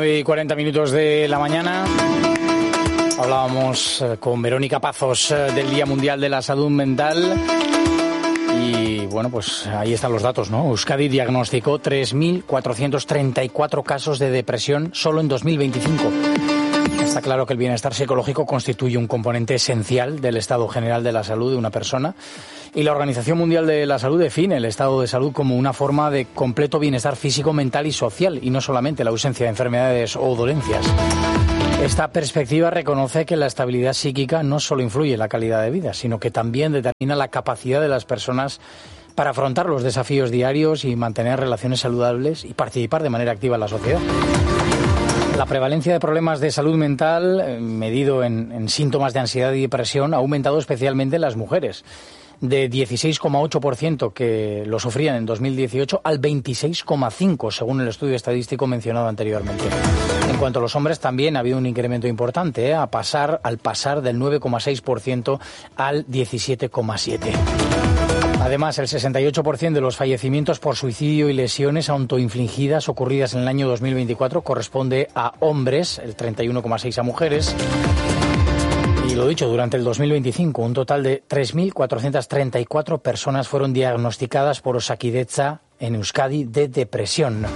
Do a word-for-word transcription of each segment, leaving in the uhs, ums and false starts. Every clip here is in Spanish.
nueve y cuarenta minutos de la mañana. Hablábamos con Verónica Pazos del Día Mundial de la Salud Mental. Y bueno, pues ahí están los datos, ¿no? Euskadi diagnosticó tres mil cuatrocientos treinta y cuatro casos de depresión solo en dos mil veinticinco. Está claro que el bienestar psicológico constituye un componente esencial del estado general de la salud de una persona. Y la Organización Mundial de la Salud define el estado de salud como una forma de completo bienestar físico, mental y social, y no solamente la ausencia de enfermedades o dolencias. Esta perspectiva reconoce que la estabilidad psíquica no solo influye en la calidad de vida, sino que también determina la capacidad de las personas para afrontar los desafíos diarios y mantener relaciones saludables y participar de manera activa en la sociedad. La prevalencia de problemas de salud mental, eh, medido en, en síntomas de ansiedad y depresión, ha aumentado especialmente en las mujeres, de dieciséis coma ocho por ciento que lo sufrían en dos mil dieciocho al veintiséis coma cinco por ciento, según el estudio estadístico mencionado anteriormente. En cuanto a los hombres, también ha habido un incremento importante, ¿eh? a pasar, al pasar del nueve coma seis por ciento al diecisiete coma siete por ciento. Además, el sesenta y ocho por ciento de los fallecimientos por suicidio y lesiones autoinfligidas ocurridas en el año dos mil veinticuatro corresponde a hombres, el treinta y uno coma seis por ciento a mujeres. Y lo dicho, durante el dos mil veinticinco, un total de tres mil cuatrocientas treinta y cuatro personas fueron diagnosticadas por Osakidetza en Euskadi de depresión.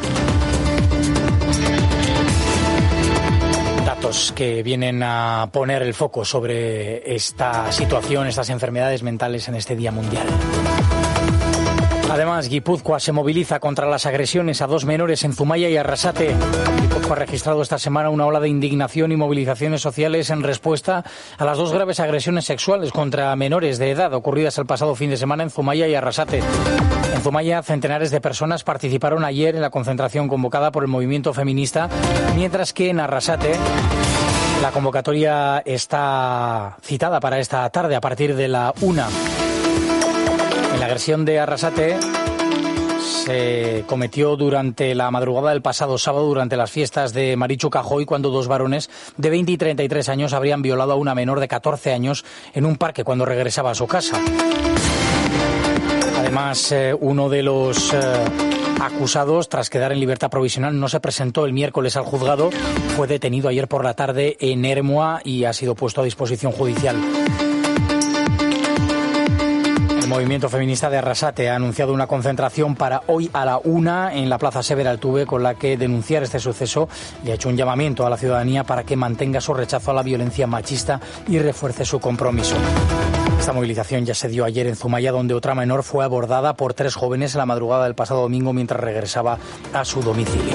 Datos que vienen a poner el foco sobre esta situación, estas enfermedades mentales en este Día Mundial. Además, Guipúzcoa se moviliza contra las agresiones a dos menores en Zumaya y Arrasate. Guipúzcoa ha registrado esta semana una ola de indignación y movilizaciones sociales en respuesta a las dos graves agresiones sexuales contra menores de edad ocurridas el pasado fin de semana en Zumaya y Arrasate. En Zumaya, centenares de personas participaron ayer en la concentración convocada por el movimiento feminista, mientras que en Arrasate la convocatoria está citada para esta tarde a partir de la una. La agresión de Arrasate se cometió durante la madrugada del pasado sábado, durante las fiestas de Marichu Cajoy, cuando dos varones de veinte y treinta y tres años habrían violado a una menor de catorce años en un parque cuando regresaba a su casa. Además, eh, uno de los eh, acusados, tras quedar en libertad provisional, no se presentó el miércoles al juzgado. Fue detenido ayer por la tarde en Ermua y ha sido puesto a disposición judicial. El movimiento feminista de Arrasate ha anunciado una concentración para hoy a la una en la Plaza Severa Altuve, con la que denunciar este suceso y ha hecho un llamamiento a la ciudadanía para que mantenga su rechazo a la violencia machista y refuerce su compromiso. Esta movilización ya se dio ayer en Zumaya, donde otra menor fue abordada por tres jóvenes en la madrugada del pasado domingo mientras regresaba a su domicilio.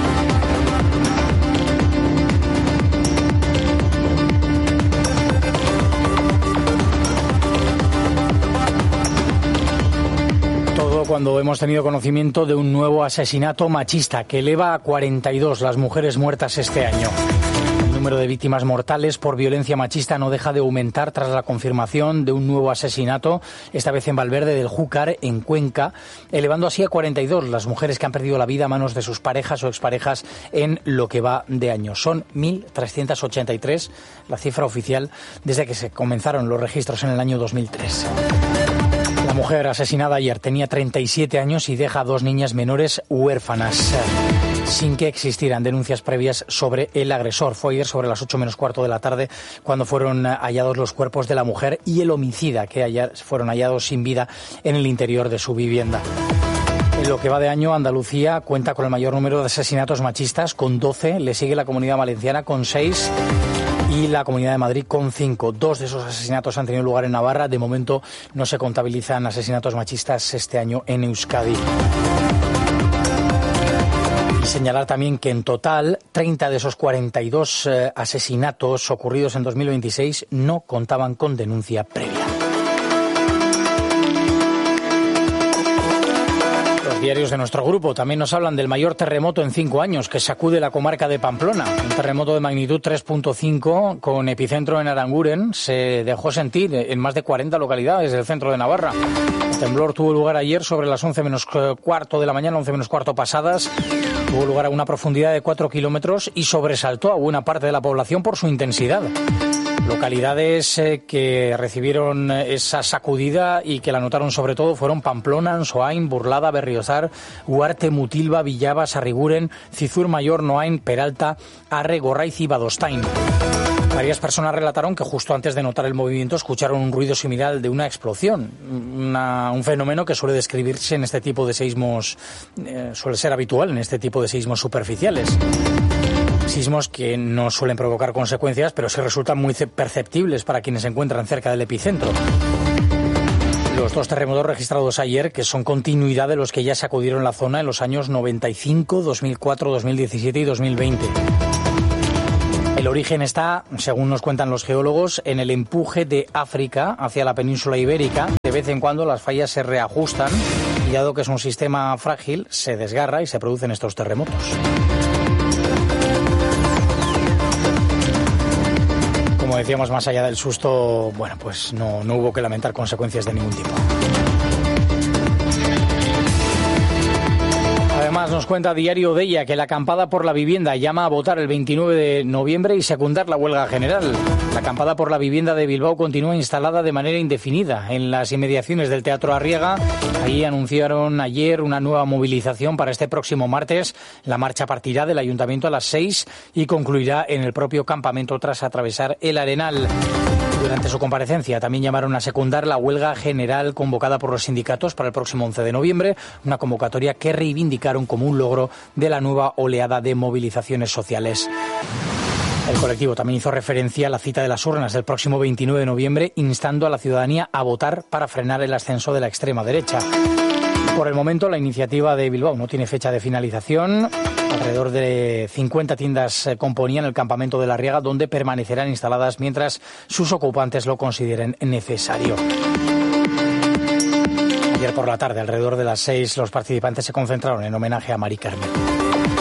Cuando hemos tenido conocimiento de un nuevo asesinato machista que eleva a cuarenta y dos las mujeres muertas este año. El número de víctimas mortales por violencia machista no deja de aumentar tras la confirmación de un nuevo asesinato, esta vez en Valverde del Júcar, en Cuenca, elevando así a cuarenta y dos las mujeres que han perdido la vida a manos de sus parejas o exparejas en lo que va de año. Son mil trescientos ochenta y tres, la cifra oficial, desde que se comenzaron los registros en el año dos mil tres. La mujer asesinada ayer tenía treinta y siete años y deja a dos niñas menores huérfanas, sin que existieran denuncias previas sobre el agresor. Fue ayer sobre las ocho menos cuarto de la tarde cuando fueron hallados los cuerpos de la mujer y el homicida, que ayer fueron hallados sin vida en el interior de su vivienda. En lo que va de año, Andalucía cuenta con el mayor número de asesinatos machistas, con doce. Le sigue la Comunidad Valenciana con seis. Y la Comunidad de Madrid con cinco. Dos de esos asesinatos han tenido lugar en Navarra. De momento no se contabilizan asesinatos machistas este año en Euskadi. Y señalar también que en total treinta de esos cuarenta y dos eh, asesinatos ocurridos en dos mil veintiséis no contaban con denuncia previa. Diarios de nuestro grupo también nos hablan del mayor terremoto en cinco años que sacude la comarca de Pamplona. Un terremoto de magnitud tres punto cinco con epicentro en Aranguren se dejó sentir en más de cuarenta localidades del centro de Navarra. El temblor tuvo lugar ayer sobre las once menos cuarto de la mañana, once menos cuarto pasadas. Tuvo lugar a una profundidad de cuatro kilómetros y sobresaltó a buena parte de la población por su intensidad. Localidades eh, que recibieron esa sacudida y que la notaron sobre todo fueron Pamplona, Ansoain, Burlada, Berriozar, Huarte, Mutilva, Villaba, Sarriguren, Cizur Mayor, Noain, Peralta, Arre, Gorraiz y Badostain. Varias personas relataron que justo antes de notar el movimiento escucharon un ruido similar de una explosión, una, un fenómeno que suele describirse en este tipo de seísmos, eh, suele ser habitual en este tipo de seísmos superficiales. Sismos que no suelen provocar consecuencias, pero sí resultan muy perceptibles para quienes se encuentran cerca del epicentro. Los dos terremotos registrados ayer, que son continuidad de los que ya sacudieron la zona en los años noventa y cinco, dos mil cuatro, dos mil diecisiete y dos mil veinte. El origen está, según nos cuentan los geólogos, en el empuje de África hacia la península ibérica. De vez en cuando las fallas se reajustan y, dado que es un sistema frágil, se desgarra y se producen estos terremotos. Como decíamos, más allá del susto, bueno, pues no, no hubo que lamentar consecuencias de ningún tipo. Además, nos cuenta Diario de ella que la acampada por la vivienda llama a votar el veintinueve de noviembre y secundar la huelga general. La acampada por la vivienda de Bilbao continúa instalada de manera indefinida en las inmediaciones del Teatro Arriaga. Allí anunciaron ayer una nueva movilización para este próximo martes. La marcha partirá del Ayuntamiento a las seis y concluirá en el propio campamento tras atravesar el Arenal. Durante su comparecencia también llamaron a secundar la huelga general convocada por los sindicatos para el próximo once de noviembre, una convocatoria que reivindicaron como un logro de la nueva oleada de movilizaciones sociales. El colectivo también hizo referencia a la cita de las urnas del próximo veintinueve de noviembre, instando a la ciudadanía a votar para frenar el ascenso de la extrema derecha. Por el momento, la iniciativa de Bilbao no tiene fecha de finalización. Alrededor de cincuenta tiendas componían el campamento de la Arriaga, donde permanecerán instaladas mientras sus ocupantes lo consideren necesario. Ayer por la tarde, alrededor de las seis, los participantes se concentraron en homenaje a Mari Carmen.